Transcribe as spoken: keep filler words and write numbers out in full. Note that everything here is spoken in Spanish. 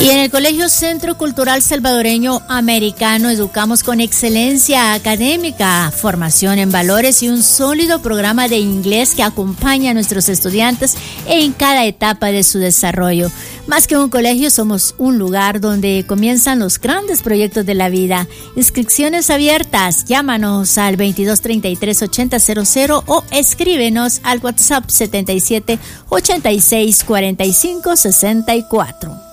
Y en el Colegio Centro Cultural Salvadoreño Americano educamos con excelencia académica, formación en valores y un sólido programa de inglés que acompaña a nuestros estudiantes en cada etapa de su desarrollo. Más que un colegio, somos un lugar donde comienzan los grandes proyectos de la vida. Inscripciones abiertas. Llámanos al veintidós treinta y tres ochenta cero cero o escríbenos al WhatsApp setenta y siete ochenta y seis cuarenta y cinco sesenta y cuatro.